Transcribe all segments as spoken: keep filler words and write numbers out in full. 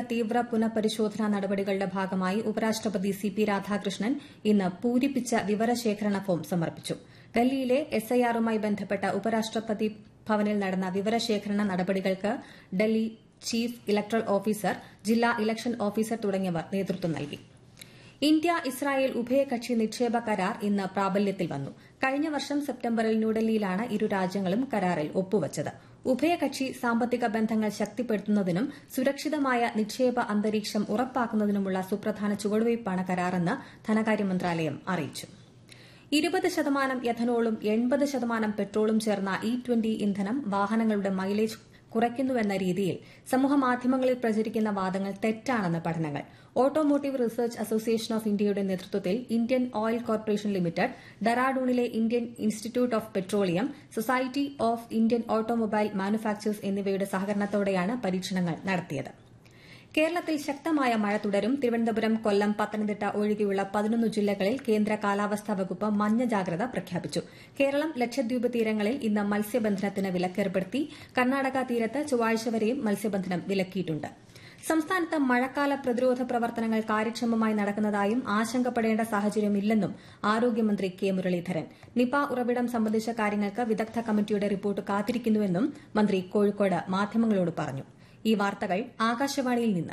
തീവ്ര പുനഃപരിശോധനാ നടപടികളുടെ ഭാഗമായി ഉപരാഷ്ട്രപതി സി പി രാധാകൃഷ്ണൻ ഇന്ന് പൂരിപ്പിച്ച വിവരശേഖരണ ഫോം സമർപ്പിച്ചു. ഡൽഹിയിലെ എസ് ഐ ആറുമായി ബന്ധപ്പെട്ട ഉപരാഷ്ട്രപതി ഭവനിൽ നടന്ന വിവരശേഖരണ നടപടികൾക്ക് ഡൽഹി ചീഫ് ഇലക്ടറൽ ഓഫീസർ, ജില്ലാ ഇലക്ഷൻ ഓഫീസർ തുടങ്ങിയവർ നേതൃത്വം നൽകി. ഇന്ത്യ ഇസ്രായേൽ ഉഭയകക്ഷി നിക്ഷേപ കരാർ ഇന്ന് പ്രാബല്യത്തിൽ വന്നു. കഴിഞ്ഞ വർഷം സെപ്റ്റംബറിൽ ന്യൂഡൽഹിയിലാണ് ഇരു രാജ്യങ്ങളും കരാറിൽ ഒപ്പുവച്ചത്. ഉഭയകക്ഷി സാമ്പത്തിക ബന്ധങ്ങൾ ശക്തിപ്പെടുത്തുന്നതിനും സുരക്ഷിതമായ നിക്ഷേപ അന്തരീക്ഷം ഉറപ്പാക്കുന്നതിനുമുള്ള സുപ്രധാന ചുവടുവയ്പ്പാണ് കരാറെന്ന് ധനകാര്യ മന്ത്രാലയം അറിയിച്ചു. ഇരുപത് ശതമാനം എഥനോളും എൺപത് ശതമാനം പെട്രോളും ചേർന്ന ഇ ട്വന്റി ഇന്ധനം വാഹനങ്ങളുടെ മൈലേജ് കുറയ്ക്കുന്നുവെന്ന രീതിയിൽ സമൂഹമാധ്യമങ്ങളിൽ പ്രചരിക്കുന്ന വാദങ്ങൾ തെറ്റാണെന്ന് പഠനങ്ങൾ. ഓട്ടോമോട്ടീവ് റിസർച്ച് അസോസിയേഷൻ ഓഫ് ഇന്ത്യയുടെ നേതൃത്വത്തിൽ Indian oil corporation limited, ഡെറാഡൂണിലെ Indian institute of petroleum, society of Indian automobile manufacturers എന്നിവയുടെ സഹകരണത്തോടെയാണ് പരീക്ഷണങ്ങൾ നടത്തിയത്. കേരളത്തിൽ ശക്തമായ മഴ തുടരും. തിരുവനന്തപുരം, കൊല്ലം, പത്തനംതിട്ട ഒഴികെയുള്ള പതിനൊന്ന് ജില്ലകളിൽ കേന്ദ്ര കാലാവസ്ഥാ വകുപ്പ് മഞ്ഞ ജാഗ്രത പ്രഖ്യാപിച്ചു. കേരളം, ലക്ഷദ്വീപ് തീരങ്ങളിൽ ഇന്ന് മത്സ്യബന്ധനത്തിന് വിലക്കേർപ്പെടുത്തി. കർണാടക തീരത്ത് ചൊവ്വാഴ്ച വരെയും മത്സ്യബന്ധനം വിലക്കിയിട്ടുണ്ട്. സംസ്ഥാനത്ത് മഴക്കാല പ്രതിരോധ പ്രവർത്തനങ്ങൾ കാര്യക്ഷമമായി നടക്കുന്നതായും ആശങ്കപ്പെടേണ്ട സാഹചര്യമില്ലെന്നും ആരോഗ്യമന്ത്രി കെ മുരളീധരൻ. നിപ ഉറവിടം സംബന്ധിച്ച കാര്യങ്ങൾക്ക് വിദഗ്ധ കമ്മിറ്റിയുടെ റിപ്പോർട്ട് കാത്തിരിക്കുന്നുവെന്നും മന്ത്രി കോഴിക്കോട് മാധ്യമങ്ങളോട് പറഞ്ഞു. ഈ വാർത്തകൾ ആകാശവാണിയിൽ നിന്ന്.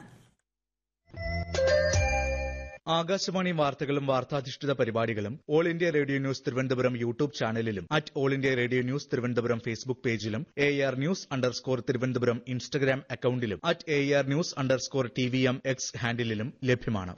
ആകാശവാണി വാർത്തകളും വാർത്താധിഷ്ഠിത പരിപാടികളും all India radio news Thiruvananthapuram YouTube ചാനലിലും at all India radio news Thiruvananthapuram Facebook പേജിലും A R news underscore Thiruvananthapuram Instagram അക്കൌണ്ടിലും at A R news underscore T V M X ഹാൻഡിലും ലഭ്യമാണ്.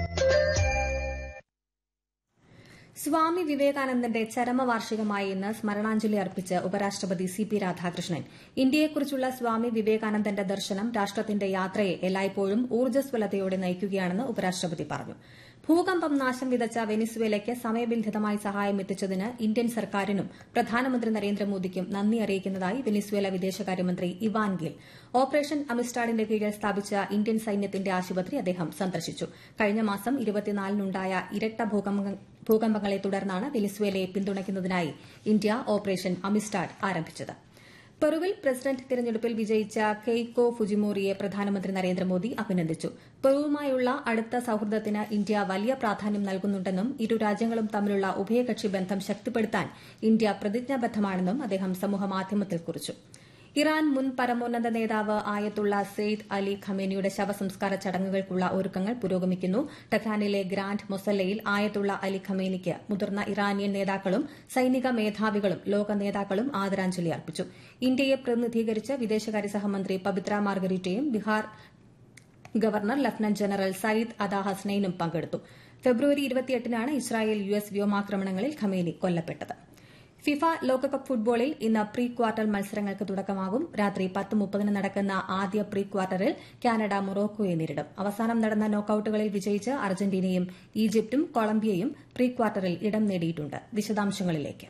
സ്വാമി വിവേകാനന്ദന്റെ ചരമവാർഷികമായ ഇന്ന് സ്മരണാഞ്ജലി അർപ്പിച്ച് ഉപരാഷ്ട്രപതി സി പി രാധാകൃഷ്ണൻ. ഇന്ത്യയെക്കുറിച്ചുള്ള സ്വാമി വിവേകാനന്ദന്റെ ദർശനം രാഷ്ട്രത്തിന്റെ യാത്രയെ എല്ലായ്പ്പോഴും ഊർജ്ജസ്വലതയോടെ നയിക്കുകയാണെന്ന് ഉപരാഷ്ട്രപതി പറഞ്ഞു. ഭൂകമ്പം നാശം വിതച്ച വെനിസ്വേലയ്ക്ക് സമയബന്ധിതമായി സഹായം എത്തിച്ചതിന് ഇന്ത്യൻ സർക്കാരിനും പ്രധാനമന്ത്രി നരേന്ദ്രമോദിക്കും നന്ദി അറിയിക്കുന്നതായി വെനിസ്വേല വിദേശകാര്യമന്ത്രി ഇവാൻ ഗിൽ. ഓപ്പറേഷൻ അമിസ്റ്റാഡിന്റെ കീഴിൽ സ്ഥാപിച്ച ഇന്ത്യൻ സൈന്യത്തിന്റെ ആശുപത്രി അദ്ദേഹം സന്ദർശിച്ചു. കഴിഞ്ഞ മാസം ഇരുപത്തിനാലിനുണ്ടായ ഇരട്ട ഭൂകമ്പങ്ങളെ തുടർന്നാണ് വെനിസ്വേലയെ പിന്തുണയ്ക്കുന്നതിനായി ഇന്ത്യ ഓപ്പറേഷൻ അമിസ്റ്റാഡ് ആരംഭിച്ചത്. പെറുവിൽ പ്രസിഡന്റ് തിരഞ്ഞെടുപ്പിൽ വിജയിച്ച കെയ്കോ ഫുജിമോറിയെ പ്രധാനമന്ത്രി നരേന്ദ്രമോദി അഭിനന്ദിച്ചു. പെറുവുമായുള്ള അടുത്ത സൌഹൃദത്തിന് ഇന്ത്യ വലിയ പ്രാധാന്യം നൽകുന്നുണ്ടെന്നും ഇരു രാജ്യങ്ങളും തമ്മിലുള്ള ഉഭയകക്ഷി ബന്ധം ശക്തിപ്പെടുത്താൻ ഇന്ത്യ പ്രതിജ്ഞാബദ്ധമാണെന്നും അദ്ദേഹം സമൂഹമാധ്യമത്തിൽ കുറിച്ചു. ഇറാൻ മുൻ പരമോന്നത നേതാവ് ആയത്തുള്ള സെയ്ദ് അലി ഖമേനിയുടെ ശവസംസ്കാര ചടങ്ങുകൾക്കുള്ള ഒരുക്കങ്ങൾ പുരോഗമിക്കുന്നു. ടെഹ്റാനിലെ ഗ്രാൻഡ് മൊസല്ലയിൽ ആയത്തുള്ള അലി ഖമേനിക്ക് മുതിർന്ന ഇറാനിയൻ നേതാക്കളും സൈനിക മേധാവികളും ലോക നേതാക്കളും ആദരാഞ്ജലി അർപ്പിച്ചു. ഇന്ത്യയെ പ്രതിനിധീകരിച്ച് വിദേശകാര്യ സഹമന്ത്രി Pabitra മാർഗരീറ്റയും Bihar governor lieutenant general Sayyid അദാ ഹസ്നൈനും പങ്കെടുത്തു. ഫെബ്രുവരി ഇരുപത്തിയെട്ടിനാണ് ഇസ്രായേൽ യു എസ് വ്യോമാക്രമണങ്ങളിൽ ഖമേനി കൊല്ലപ്പെട്ടത്. ഫിഫ ലോകകപ്പ് ഫുട്ബോളിൽ ഇന്ന് പ്രീ ക്വാർട്ടർ മത്സരങ്ങൾക്ക് തുടക്കമാകും. രാത്രി പത്ത് മുപ്പതിന് നടക്കുന്ന ആദ്യ പ്രീ ക്വാർട്ടറിൽ കാനഡ മൊറോക്കോയെ നേരിടും. അവസാനം നടന്ന നോക്കൌട്ടുകളിൽ വിജയിച്ച് അർജന്റീനയും ഈജിപ്തും കൊളംബിയയും പ്രീ ക്വാർട്ടറിൽ ഇടം നേടിയിട്ടുണ്ട്. വിശദാംശങ്ങളിലേക്ക്.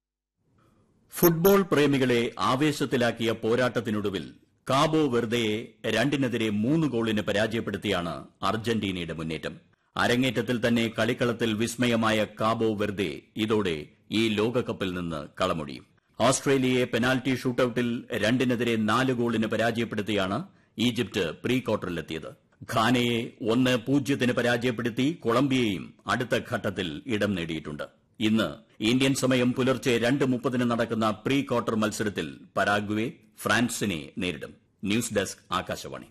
ഫുട്ബോൾ പ്രേമികളെ ആവേശത്തിലാക്കിയ പോരാട്ടത്തിനൊടുവിൽ കാബോ വെർദയെ രണ്ടിനെതിരെ മൂന്ന് ഗോളിന് പരാജയപ്പെടുത്തിയാണ് അർജന്റീനയുടെ മുന്നേറ്റം. അരങ്ങേറ്റത്തിൽ തന്നെ കളിക്കളത്തിൽ വിസ്മയമായ കാബോ വെർദെ ഇതോടെ ഈ ലോകകപ്പിൽ നിന്ന് കളമൊഴിയും. ഓസ്ട്രേലിയയെ പെനാൽറ്റി ഷൂട്ടൌട്ടിൽ രണ്ടിനെതിരെ നാല് ഗോളിന് പരാജയപ്പെടുത്തിയാണ് ഈജിപ്ത് പ്രീ ക്വാർട്ടറിലെത്തിയത്. ഘാനയെ ഒന്ന് പൂജ്യത്തിന് പരാജയപ്പെടുത്തി കൊളംബിയയും അടുത്ത ഘട്ടത്തിൽ ഇടം നേടിയിട്ടുണ്ട്. ഇന്ന് ഇന്ത്യൻ സമയം പുലർച്ചെ രണ്ട് മുപ്പതിന് നടക്കുന്ന പ്രീ ക്വാർട്ടർ മത്സരത്തിൽ പരാഗ്വെ ഫ്രാൻസിനെ നേരിടും. News desk Akashvani.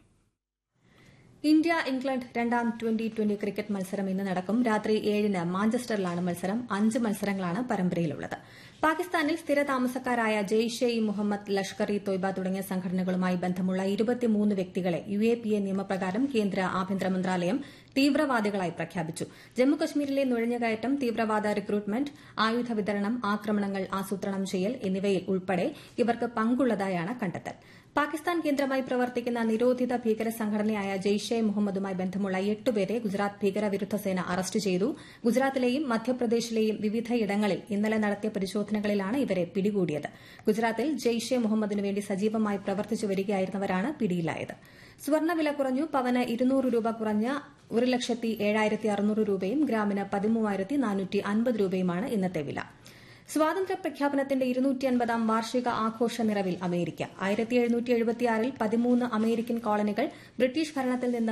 India England രണ്ടാം ട്വന്റി ട്വന്റി ക്രിക്കറ്റ് മത്സരം ഇന്ന് നടക്കും. രാത്രി ഏഴിന് മാഞ്ചസ്റ്ററിലാണ് മത്സരം. അഞ്ച് മത്സരങ്ങളാണ് പരമ്പരയിലുള്ളത്. പാകിസ്ഥാനിൽ സ്ഥിരതാമസക്കാരായ ജെയ്ഷെ ഇ മുഹമ്മദ്, ലഷ്കർ ഇ തൊയ്ബ തുടങ്ങിയ സംഘടനകളുമായി ബന്ധമുള്ള ഇരുപത്തിമൂന്ന് വ്യക്തികളെ യു എ പി എ നിയമപ്രകാരം കേന്ദ്ര ആഭ്യന്തര മന്ത്രാലയം തീവ്രവാദികളായി പ്രഖ്യാപിച്ചു. ജമ്മുകശ്മീരിലെ നുഴഞ്ഞുകയറ്റം, തീവ്രവാദ റിക്രൂട്ട്മെന്റ്, ആയുധ വിതരണം, ആക്രമണങ്ങൾ ആസൂത്രണം ചെയ്യൽ എന്നിവയിൽ ഉൾപ്പെടെ ഇവർക്ക് പങ്കുള്ളതായാണ് കണ്ടെത്തൽ. പാകിസ്ഥാൻ കേന്ദ്രമായി പ്രവർത്തിക്കുന്ന നിരോധിത ഭീകര സംഘടനയായ ജെയ്ഷെ മുഹമ്മദുമായി ബന്ധമുള്ള എട്ടുപേരെ ഗുജറാത്ത് ഭീകരവിരുദ്ധ സേന അറസ്റ്റ് ചെയ്തു. ഗുജറാത്തിലെയും മധ്യപ്രദേശിലെയും വിവിധയിടങ്ങളിൽ ഇന്നലെ നടത്തിയ പരിശോധനകളിലാണ് ഇവരെ പിടികൂടിയത്. ഗുജറാത്തിൽ ജെയ്ഷെ മുഹമ്മദിനു വേണ്ടി സജീവമായി പ്രവർത്തിച്ചു വരികയായിരുന്നവരാണ് പിടിയിലായത്. സ്വർണ്ണവില കുറഞ്ഞു. പവന് ഇരുന്നൂറ് രൂപ കുറഞ്ഞ ഒരു ലക്ഷത്തി ഏഴായിരത്തി അറുന്നൂറ് രൂപയും ഗ്രാമിന് പതിമൂവായിരത്തി നാനൂറ്റി അൻപത് രൂപയുമാണ് ഇന്നത്തെ വില. സ്വാതന്ത്ര്യ പ്രഖ്യാപനത്തിന്റെ ഇരുന്നൂറ്റി അൻപതാം വാർഷിക ആഘോഷ നിറവിൽ അമേരിക്ക. ആയിരത്തി എഴുന്നൂറ്റി എഴുപത്തിയാറിൽ പതിമൂന്ന് അമേരിക്കൻ കോളനികൾ ബ്രിട്ടീഷ് ഭരണത്തിൽ നിന്ന്